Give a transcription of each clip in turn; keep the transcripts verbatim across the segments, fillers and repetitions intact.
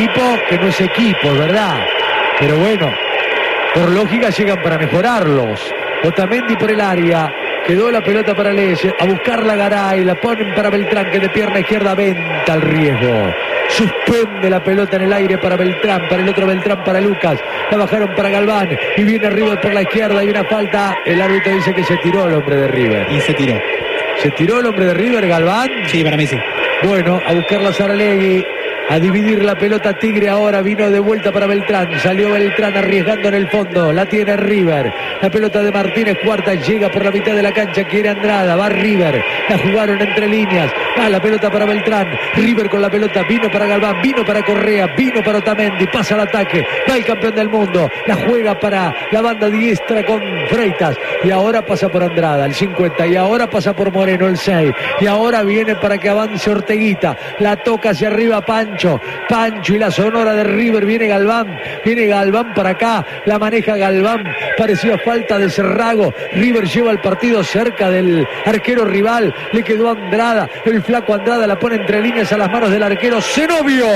equipo que no es equipo, ¿verdad? Pero bueno, por lógica llegan para mejorarlos. Otamendi por el área. Quedó la pelota para Leyes, a buscarla Garay, la ponen para Beltrán, que de pierna izquierda venta el riesgo. Suspende la pelota en el aire para Beltrán, para el otro Beltrán, para Lucas. La bajaron para Galván y viene River por la izquierda y una falta. El árbitro dice que se tiró el hombre de River. Y se tiró. ¿Se tiró el hombre de River, Galván? Sí, para mí sí. Bueno, a buscarla Saralegui. A dividir la pelota Tigre ahora, vino de vuelta para Beltrán, salió Beltrán arriesgando en el fondo, la tiene River, la pelota de Martínez Cuarta llega por la mitad de la cancha, quiere Andrada, va River, la jugaron entre líneas, va la pelota para Beltrán, River con la pelota, vino para Galván, vino para Correa, vino para Otamendi, pasa al ataque, va el campeón del mundo, la juega para la banda diestra con Freitas, y ahora pasa por Andrada, el cincuenta, y ahora pasa por Moreno, el seis, y ahora viene para que avance Orteguita, la toca hacia arriba Pancho, Pancho y la sonora de River, viene Galván, viene Galván para acá, la maneja Galván, parecía falta de Cerrago, River lleva el partido cerca del arquero rival, le quedó Andrada, el flaco Andrada la pone entre líneas a las manos del arquero Zenobio.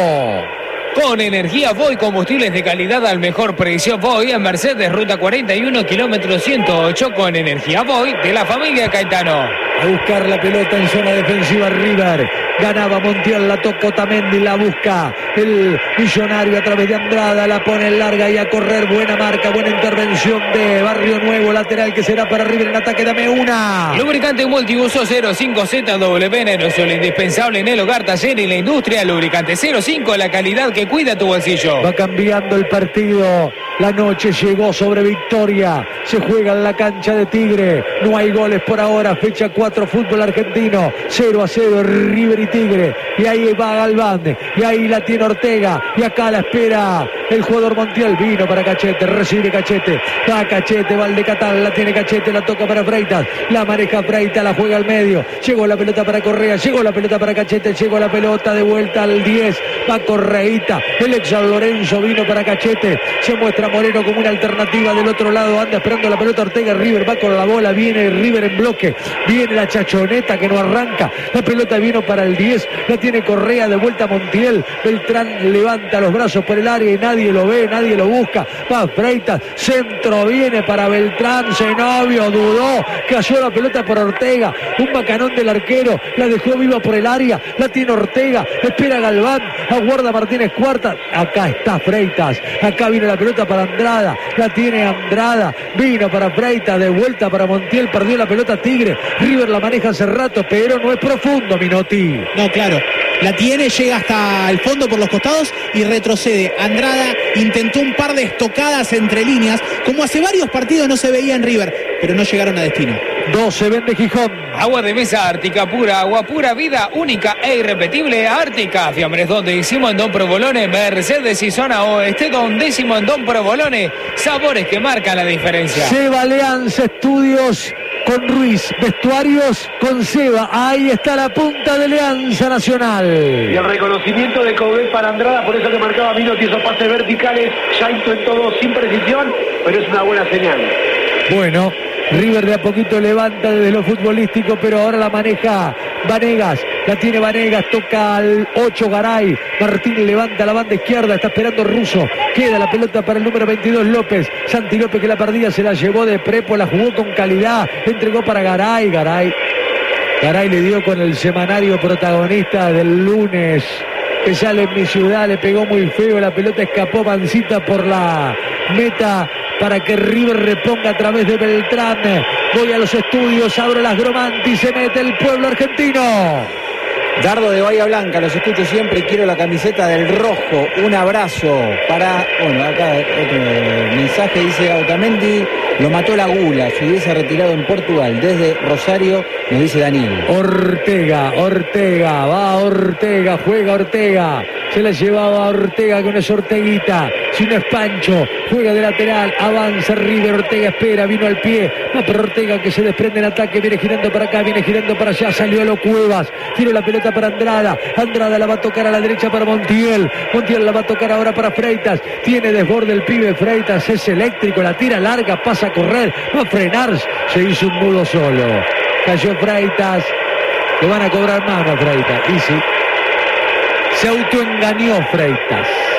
Con energía Voy, combustibles de calidad al mejor precio. Voy en Mercedes, ruta cuarenta y uno, kilómetro ciento ocho, con energía Voy de la familia Caetano. A buscar la pelota en zona defensiva River. Ganaba Montiel, la toca Otamendi, la busca el millonario a través de Andrada, la pone en larga y a correr. Buena marca, buena intervención de Barrio Nuevo, lateral que será para River en ataque. Dame una. Lubricante multiuso cero cinco Z W N, aerosol indispensable en el hogar, taller y la industria. Lubricante cero cinco, la calidad que cuida tu bolsillo. Va cambiando el partido. La noche llegó sobre Victoria. Se juega en la cancha de Tigre. No hay goles por ahora. Fecha cuatro, fútbol argentino. cero a cero, River y Tigre. Y ahí va Galván. Y ahí la tiene Ortega. Y acá la espera el jugador Montiel. Vino para Cachete. Recibe Cachete. Va Cachete. Va el de Catal. La tiene Cachete. La toca para Freitas. La maneja Freitas. La juega al medio. Llegó la pelota para Correa. Llegó la pelota para Cachete. Llegó la pelota de vuelta al diez. Va Correita. El ex San Lorenzo vino para Cachete. Se muestra Moreno como una alternativa del otro lado. Anda esperando la pelota Ortega. River va con la bola. Viene River en bloque. Viene la chachoneta que no arranca. La pelota vino para el diez. La tiene Correa. De vuelta Montiel. Beltrán levanta los brazos por el área y nadie lo ve. Nadie lo busca. Va Freitas. Centro viene para Beltrán. Zenobio dudó. Cayó la pelota por Ortega. Un bacanón del arquero. La dejó viva por el área. La tiene Ortega. Espera Galván. Aguarda Martínez Cuarta. Acá está Freitas. Acá viene la pelota para Andrada. La tiene Andrada. Vino para Freitas. De vuelta para Montiel. Perdió la pelota Tigre. River la maneja hace rato, pero no es profundo, Minotti. No, claro. La tiene, llega hasta el fondo por los costados y retrocede. Andrada intentó un par de estocadas entre líneas, como hace varios partidos no se veía en River, pero no llegaron a destino. doce vende Gijón. Agua de mesa Ártica, pura agua, pura vida, única e irrepetible. Ártica, Fiambres Don décimo en Don Provolone, Mercedes y zona oeste, Don décimo en Don Provolone. Sabores que marcan la diferencia. Seba Alianza Estudios con Ruiz, vestuarios con Seba. Ahí está la punta de Alianza Nacional. Y el reconocimiento de Coudet para Andrada, por eso que marcaba Minotti esos pases verticales. Ya intentó dos sin precisión, pero es una buena señal. Bueno, River de a poquito levanta desde lo futbolístico, pero ahora la maneja Vanegas. La tiene Vanegas, toca al ocho Garay. Martín levanta la banda izquierda, está esperando Russo. Queda la pelota para el número veintidós López. Santi López que la perdía, se la llevó de prepo, la jugó con calidad. Entregó para Garay. Garay. Garay le dio con el semanario protagonista del lunes. Que sale en mi ciudad, le pegó muy feo, la pelota escapó mansita por la meta para que River reponga a través de Beltrán. Voy a los estudios, abro las Gromanti, se mete el pueblo argentino. Dardo de Bahía Blanca, los escucho siempre y quiero la camiseta del rojo. Un abrazo para, bueno, acá otro mensaje dice Otamendi, lo mató la gula, se hubiese retirado en Portugal. Desde Rosario, nos dice Daniel. Ortega, Ortega, va Ortega, juega Ortega. Se la llevaba Ortega con esa Orteguita. Si no es Pancho, juega de lateral, avanza River, Ortega espera, vino al pie. No, pero Ortega que se desprende en ataque, viene girando para acá, viene girando para allá, salió a lo Cuevas. Tiro la pelota para Andrada. Andrada la va a tocar a la derecha para Montiel. Montiel la va a tocar ahora para Freitas. Tiene desborde el pibe Freitas, es eléctrico, la tira larga, pasa a correr, va a frenar. Se hizo un nudo solo. Cayó Freitas. Le van a cobrar mano a Freitas. Y sí. Se autoengañó Freitas.